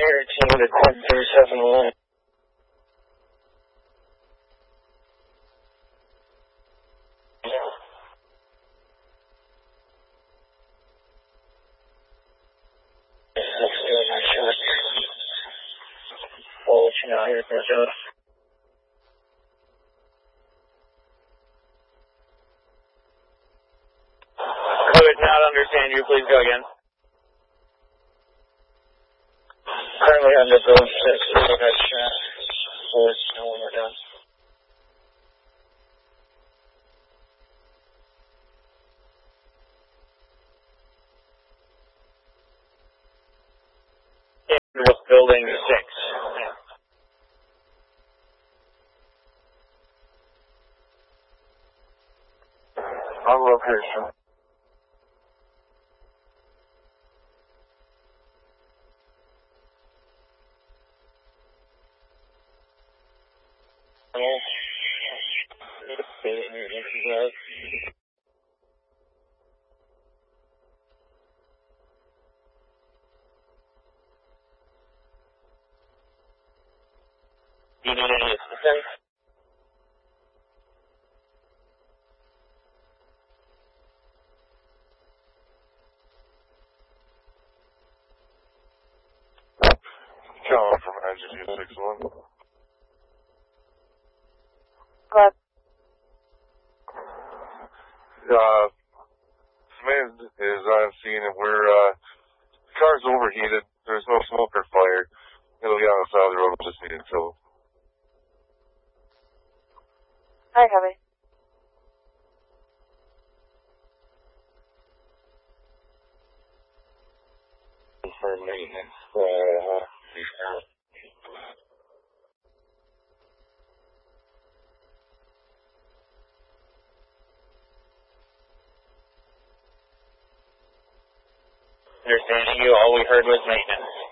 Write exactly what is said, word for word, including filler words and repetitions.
Air team to ten three seven one. Let's do my shot. I'll let you know here for sure. Could not understand you. Please go again. Currently under Bill six. We got shot. We'll let you know when we're done. With building six. On location. Do you need any assistance? Calling from I G G six one. What? Uh, this man is on scene and we're, uh, the car's overheated. There's no smoke or fire. It'll get on the side of the road. Just need it filled. Hi, copy. For maintenance. Uh, Understanding you, all we heard was maintenance.